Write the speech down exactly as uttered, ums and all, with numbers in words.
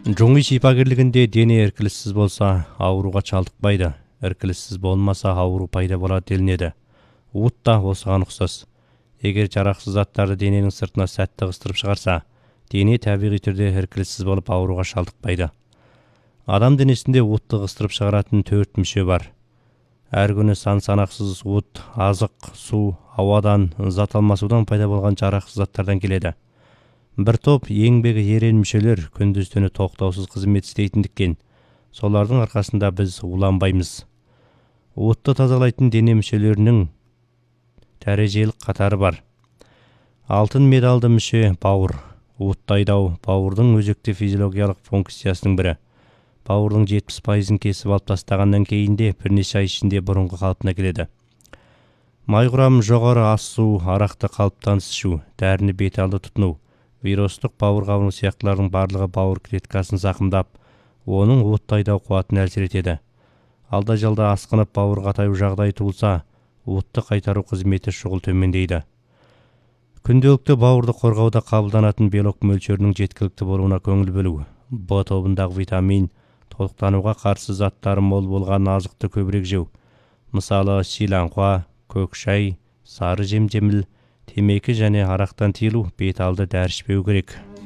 Жоңи шипагерлігінде дене іркіліссіз болса, ауруға шалдықпайды. Іркіліссіз болмаса, ауру пайда болады делінеді. Уыт та осыған ұқсас. Егер жарақсыз заттарды дененің сыртына сәтті ығыстырып шығарса, дене табиғи түрде іркіліссіз болып ауруға шалдықпайды. Адам денесінде уытты ығыстырып шығаратын төрт мүше бар. Әр күні сан санақсыз уыт, азық, су, ауадан, зат алмасудан пайда болған жарақсыз заттардан келеді. Бір топ еңбегі ерен мүшелер күндіз түні тоқтаусыз қызмет істейтіндіктен, солардың арқасында біз уланбаймыз. Уытты тазалайтын дене мүшелерінің дәрежелік қатары бар. Алтын медалды мүше бауыр. Уытты айдау бауырдың өзекті физиологиялық функциясының бірі. Бауырдың жетпіс пайызын кесіп алып тастағаннан кейін де бірнеше ай ішінде бұрынғы қалпына келеді. Май құрамы жоғары ас су, арақты қалыптан ішу, дәріні бет алды тұтыну, вирустық бауыр қабыну сияқтылардың барлығы бауыр клеткасын зақымдап, оның уытты айдау қуатын әлсір етеді. Алда жалда асқынып бауыр қатаю жағдай туылса, уытты қайтару қызметі шұғыл төмендейді. Күнделікті бауырды қорғауда қабылданатын белок мөлшерінің жеткілікті болуына көңіл бөлу, Б тобындағы витамин, толықтануға қарсы заттары мол болған азықты көбірек жеу, мысалы шиланқуа, көк шай, сары жем-жеміл, темекі және арақтан тыйылу, бет алды дәрі ішпеу керек.